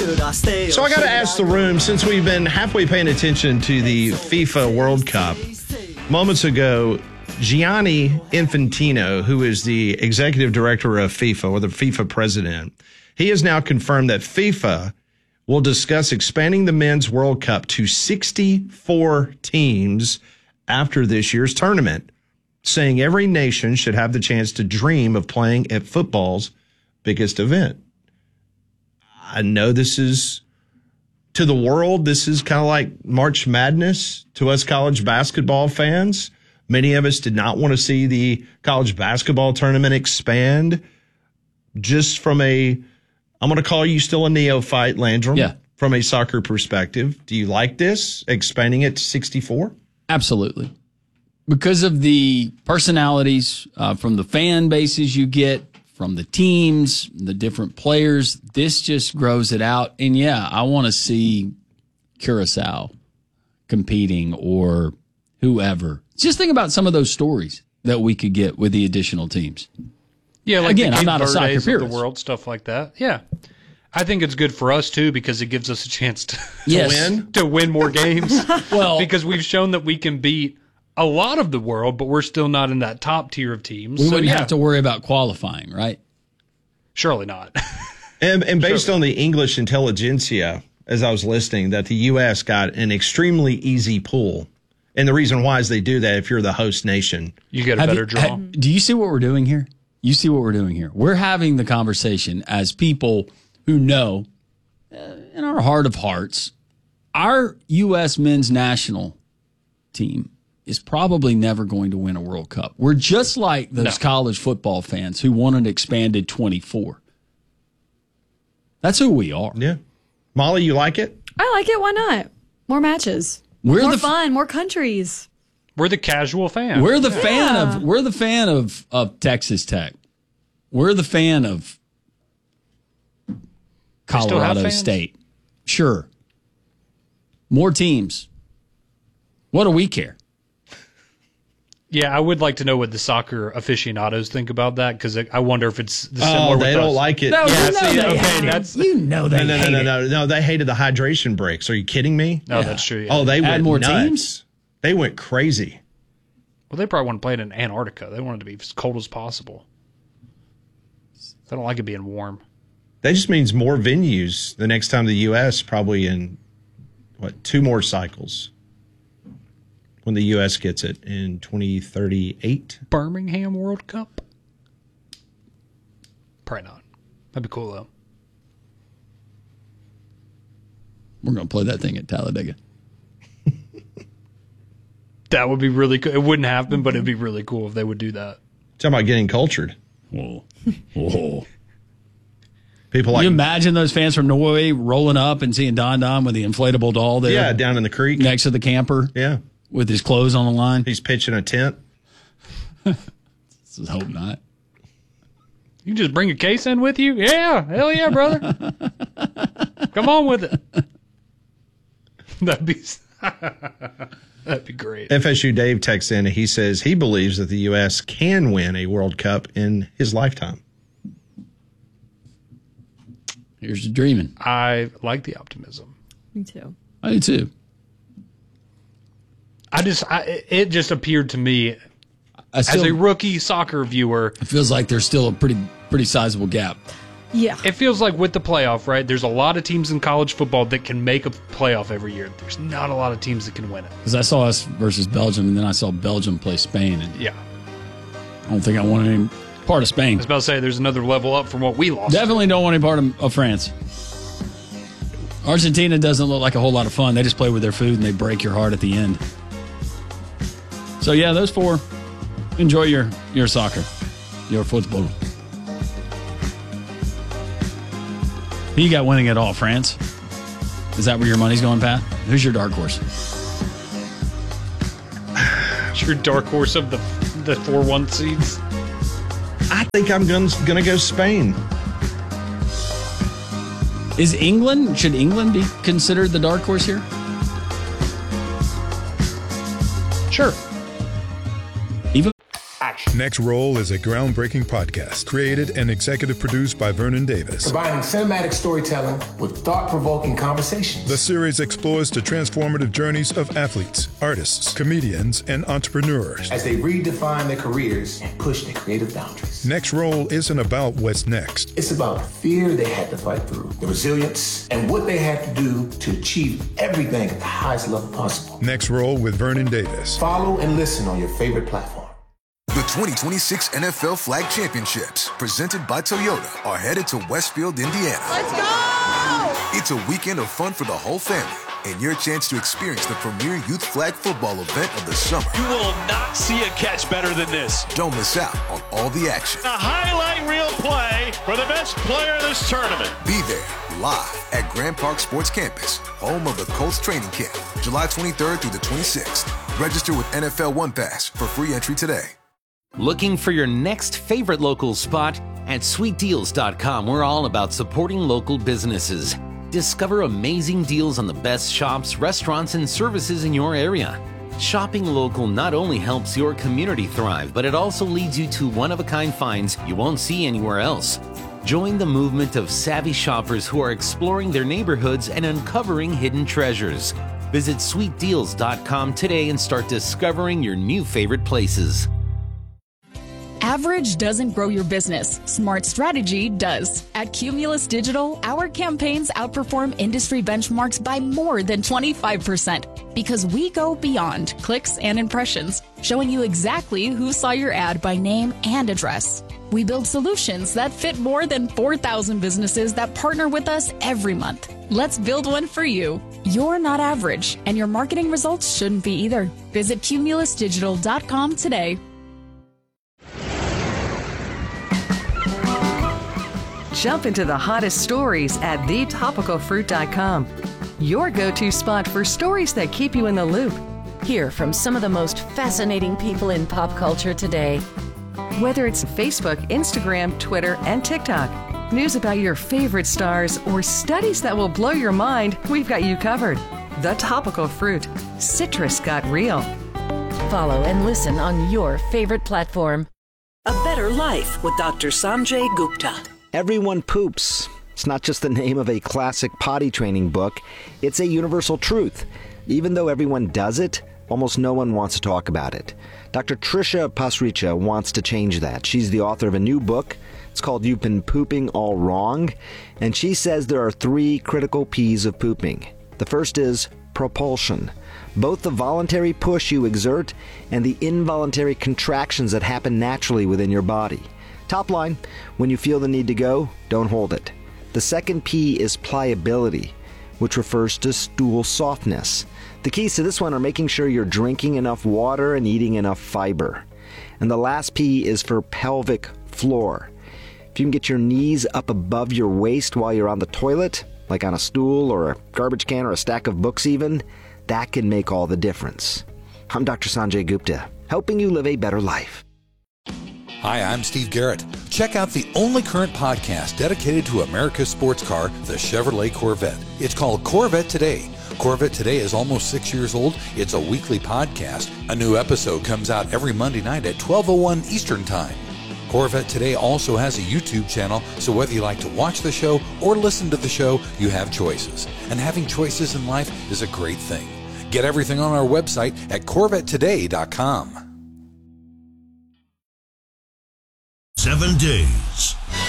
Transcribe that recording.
So I got to ask the room, since we've been halfway paying attention to the FIFA World Cup, moments ago, Gianni Infantino, who is the executive director of FIFA, or the FIFA president, he has now confirmed that FIFA will discuss expanding the Men's World Cup to 64 teams after this year's tournament, saying every nation should have the chance to dream of playing at football's biggest event. I know this is, to the world, this is kind of like March Madness to us college basketball fans. Many of us did not want to see the college basketball tournament expand. Just from I'm going to call you still a neophyte, Landrum. Yeah. From a soccer perspective, do you like this, expanding it to 64? Absolutely. Because of the personalities from the fan bases you get, from the teams, the different players, this just grows it out. And yeah, I want to see Curacao competing or whoever. Just think about some of those stories that we could get with the additional teams. Yeah, like again, the I'm not a soccer Verdes of purist. the world, stuff like that. Yeah. I think it's good for us, too, because it gives us a chance to win more games. Well, because we've shown that we can beat a lot of the world, but we're still not in that top tier of teams. We wouldn't have to worry about qualifying, right? Surely not. And based on the English intelligentsia, as I was listening, that the U.S. got an extremely easy pool. And the reason why is they do that if you're the host nation. You get a better draw. Do you see what we're doing here? You see what we're doing here? We're having the conversation as people who know, in our heart of hearts, our U.S. men's national team is probably never going to win a World Cup. We're just like those college football fans who want an expanded 24. That's who we are. Yeah. Molly, you like it? I like it. Why not? More matches. We're more the fun. More countries. We're the casual fan. We're the fan of Texas Tech. We're the fan of Colorado State. Sure. More teams. What do we care? Yeah, I would like to know what the soccer aficionados think about that, because I wonder if it's similar with they don't like it. No, No, they hated the hydration breaks. Are you kidding me? No, that's true. Yeah. Oh, they went more nuts. teams? They went crazy. Well, they probably want to play it in Antarctica. They want it to be as cold as possible. They don't like it being warm. That just means more venues the next time the U.S. probably in, 2 more cycles when the U.S. gets it in 2038. Birmingham World Cup? Probably not. That'd be cool, though. We're going to play that thing at Talladega. That would be really cool. It wouldn't happen, but it'd be really cool if they would do that. Talking about getting cultured. Whoa. Whoa. People like you imagine those fans from Norway rolling up and seeing Don Don with the inflatable doll there? Yeah, down in the creek. Next to the camper. Yeah. With his clothes on the line. He's pitching a tent. Let's hope not. You just bring a case in with you? Yeah. Hell yeah, brother. Come on with it. That'd be great. FSU Dave texts in and he says he believes that the U.S. can win a World Cup in his lifetime. Here's the dreaming. I like the optimism. Me too. I do too. It just appeared to me as a rookie soccer viewer. It feels like there's still a pretty sizable gap. Yeah. It feels like with the playoff, right? There's a lot of teams in college football that can make a playoff every year. There's not a lot of teams that can win it. Because I saw us versus Belgium, and then I saw Belgium play Spain. And yeah. I don't think I want any part of Spain. I was about to say there's another level up from what we lost. Definitely don't want any part of France. Argentina doesn't look like a whole lot of fun. They just play with their food, and they break your heart at the end. So, yeah, those 4. Enjoy your soccer, your football. Who you got winning it all, France? Is that where your money's going, Pat? Who's your dark horse? Your dark horse of the 4-1 seeds? I think I'm going to go Spain. Should England be considered the dark horse here? Sure. Even Next Roll is a groundbreaking podcast created and executive produced by Vernon Davis. Combining cinematic storytelling with thought-provoking conversations. The series explores the transformative journeys of athletes, artists, comedians, and entrepreneurs as they redefine their careers and push their creative boundaries. Next Roll isn't about what's next. It's about the fear they had to fight through, the resilience, and what they had to do to achieve everything at the highest level possible. Next Roll with Vernon Davis. Follow and listen on your favorite platform. The 2026 NFL Flag Championships, presented by Toyota, are headed to Westfield, Indiana. Let's go! It's a weekend of fun for the whole family and your chance to experience the premier youth flag football event of the summer. You will not see a catch better than this. Don't miss out on all the action. A highlight reel play for the best player in this tournament. Be there live at Grand Park Sports Campus, home of the Colts training camp, July 23rd through the 26th. Register with NFL One Pass for free entry today. Looking for your next favorite local spot? At sweetdeals.com, we're all about supporting local businesses. Discover amazing deals on the best shops, restaurants, and services in your area. Shopping local not only helps your community thrive, but it also leads you to one-of-a-kind finds you won't see anywhere else. Join the movement of savvy shoppers who are exploring their neighborhoods and uncovering hidden treasures. Visit sweetdeals.com today and start discovering your new favorite places. Average doesn't grow your business. Smart strategy does. At Cumulus Digital, our campaigns outperform industry benchmarks by more than 25% because we go beyond clicks and impressions, showing you exactly who saw your ad by name and address. We build solutions that fit more than 4,000 businesses that partner with us every month. Let's build one for you. You're not average, and your marketing results shouldn't be either. Visit cumulusdigital.com today. Jump into the hottest stories at thetopicalfruit.com. Your go-to spot for stories that keep you in the loop. Hear from some of the most fascinating people in pop culture today. Whether it's Facebook, Instagram, Twitter, and TikTok, news about your favorite stars, or studies that will blow your mind, we've got you covered. The Topical Fruit. Citrus got real. Follow and listen on your favorite platform. A Better Life with Dr. Sanjay Gupta. Everyone poops. It's not just the name of a classic potty training book. It's a universal truth. Even though everyone does it, almost no one wants to talk about it. Dr. Trisha Pasricha wants to change that. She's the author of a new book. It's called You've Been Pooping All Wrong. And she says there are 3 critical P's of pooping. The first is propulsion. Both the voluntary push you exert and the involuntary contractions that happen naturally within your body. Top line, when you feel the need to go, don't hold it. The second P is pliability, which refers to stool softness. The keys to this one are making sure you're drinking enough water and eating enough fiber. And the last P is for pelvic floor. If you can get your knees up above your waist while you're on the toilet, like on a stool or a garbage can or a stack of books even, that can make all the difference. I'm Dr. Sanjay Gupta, helping you live a better life. Hi, I'm Steve Garrett. Check out the only current podcast dedicated to America's sports car, the Chevrolet Corvette. It's called Corvette Today. Corvette Today is almost 6 years old. It's a weekly podcast. A new episode comes out every Monday night at 12:01 Eastern Time. Corvette Today also has a YouTube channel, so whether you like to watch the show or listen to the show, you have choices. And having choices in life is a great thing. Get everything on our website at CorvetteToday.com. 7 days,